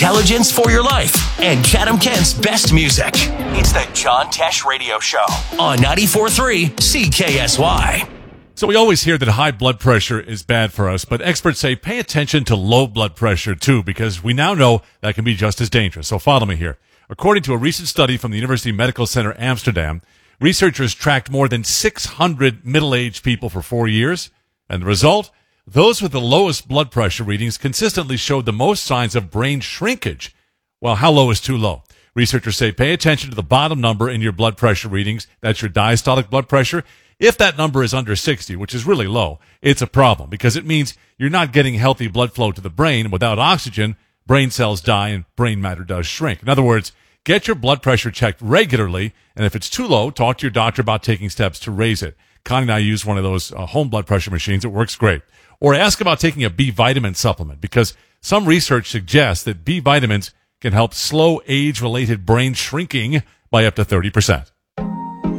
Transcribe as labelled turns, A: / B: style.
A: intelligence for your life, and Chatham-Kent's best music. It's the John Tesh Radio Show on 94.3 CKSY.
B: So we always hear that high blood pressure is bad for us, but experts say pay attention to low blood pressure too, because we now know that can be just as dangerous. So follow me here. According to a recent study from the University Medical Center Amsterdam, researchers tracked more than 600 middle-aged people for 4 years, and the result? Those with the lowest blood pressure readings consistently showed the most signs of brain shrinkage. Well, how low is too low? Researchers say pay attention to the bottom number in your blood pressure readings. That's your diastolic blood pressure. If that number is under 60, which is really low, it's a problem because it means you're not getting healthy blood flow to the brain. Without oxygen, brain cells die and brain matter does shrink. In other words, get your blood pressure checked regularly, and if it's too low, talk to your doctor about taking steps to raise it. Connie and I use one of those home blood pressure machines. It works great. Or ask about taking a B vitamin supplement because some research suggests that B vitamins can help slow age-related brain shrinking by up to 30%.